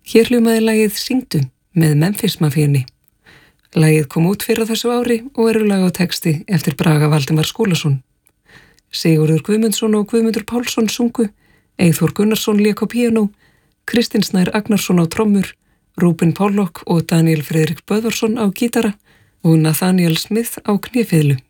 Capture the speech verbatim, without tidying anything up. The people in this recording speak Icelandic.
Hér hljómaði lagið Syngdu með Memphis Mafíunni. Lagið kom út fyrir þessu ári og eru lag á texti eftir Braga Valdimar Skúlason. Sigurður Guðmundsson og Guðmundur Pálsson sungu, Eyþór Gunnarsson lék á píanó, Kristinn Snær Agnarsson á trommur, Rúben Pollock og Daniel Friðrik Böðvarsson á gítara og Nathaniel Smith á knéfiðlu.